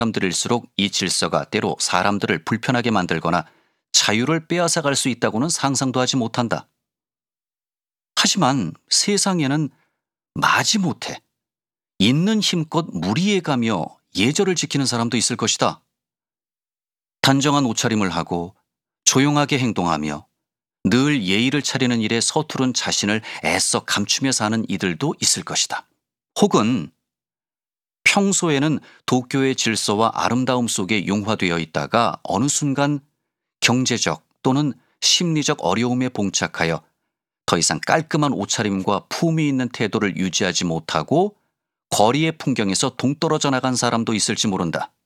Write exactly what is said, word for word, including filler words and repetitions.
사람들일수록 이 질서가 때로 사람들을 불편하게 만들거나 자유를 빼앗아 갈 수 있다고는 상상도 하지 못한다. 하지만 세상에는 마지못해 있는 힘껏 무리해가며 예절을 지키는 사람도 있을 것이다. 단정한 옷차림을 하고 조용하게 행동하며 늘 예의를 차리는 일에 서투른 자신을 애써 감추며 사는 이들도 있을 것이다. 혹은 평소에는 도쿄의 질서와 아름다움 속에 융화되어 있다가 어느 순간 경제적 또는 심리적 어려움에 봉착하여 더 이상 깔끔한 옷차림과 품위 있는 태도를 유지하지 못하고 거리의 풍경에서 동떨어져 나간 사람도 있을지 모른다.